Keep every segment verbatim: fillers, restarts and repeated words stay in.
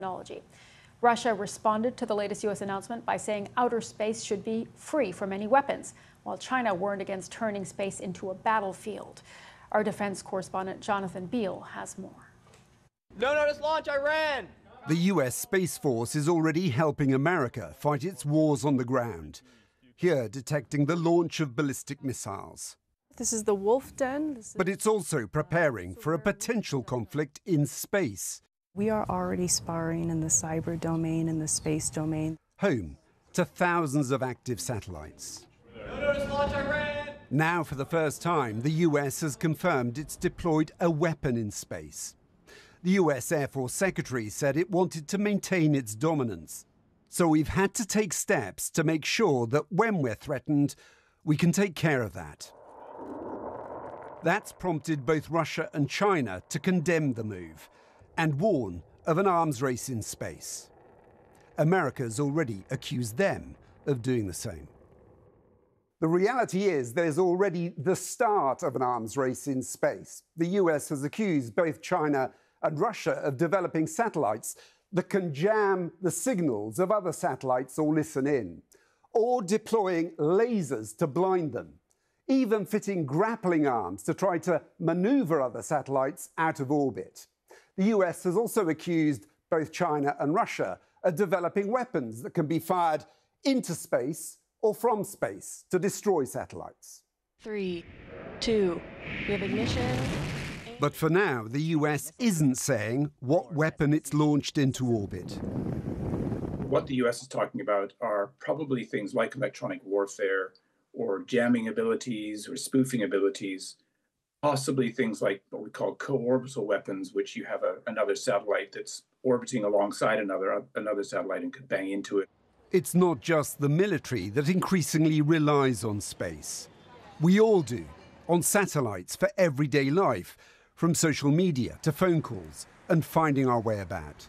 technology. Russia responded to the latest U S announcement by saying outer space should be free from any weapons, while China warned against turning space into a battlefield. Our defense correspondent Jonathan Beale has more. No notice launch, Iran! The U S Space Force is already helping America fight its wars on the ground, here detecting the launch of ballistic missiles. This is the Wolf Den. This is but it's also preparing for a potential conflict in space. We are already sparring in the cyber domain and the space domain. Home to thousands of active satellites. No notice launch, Iran! Now, for the first time, the U S has confirmed it's deployed a weapon in space. The U S Air Force Secretary said it wanted to maintain its dominance. So we've had to take steps to make sure that when we're threatened, we can take care of that. That's prompted both Russia and China to condemn the move and warn of an arms race in space. America's already accused them of doing the same. The reality is there's already the start of an arms race in space. The U S has accused both China and Russia of developing satellites that can jam the signals of other satellites or listen in, or deploying lasers to blind them, even fitting grappling arms to try to maneuver other satellites out of orbit. The U S has also accused both China and Russia of developing weapons that can be fired into space or from space to destroy satellites. Three, two, we have ignition. But for now, the U S isn't saying what weapon it's launched into orbit. What the U S is talking about are probably things like electronic warfare or jamming abilities or spoofing abilities, possibly things like what we call co-orbital weapons, which you have a, another satellite that's orbiting alongside another, another satellite and could bang into it. It's not just the military that increasingly relies on space. We all do, on satellites for everyday life, from social media to phone calls and finding our way about.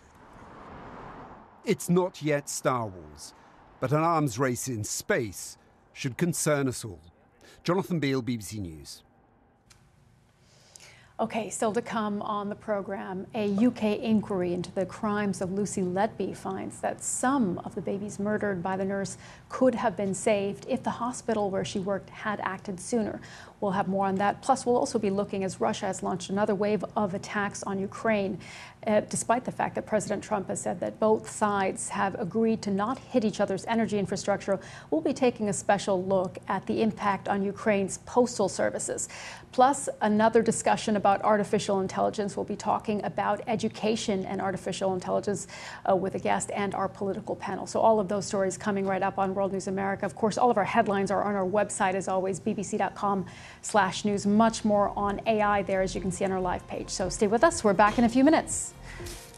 It's not yet Star Wars, but an arms race in space should concern us all. Jonathan Beale, B B C News. Okay, still to come on the program, a U K inquiry into the crimes of Lucy Letby finds that some of the babies murdered by the nurse could have been saved if the hospital where she worked had acted sooner. We'll have more on that. Plus, we'll also be looking as Russia has launched another wave of attacks on Ukraine, uh, despite the fact that President Trump has said that both sides have agreed to not hit each other's energy infrastructure. We'll be taking a special look at the impact on Ukraine's postal services. Plus, another discussion about artificial intelligence. We'll be talking about education and artificial intelligence uh, with a guest and our political panel. So all of those stories coming right up on World News America. Of course, all of our headlines are on our website, as always, b b c dot com slash news. Much more on A I there, as you can see on our live page. So stay with us. We're back in a few minutes.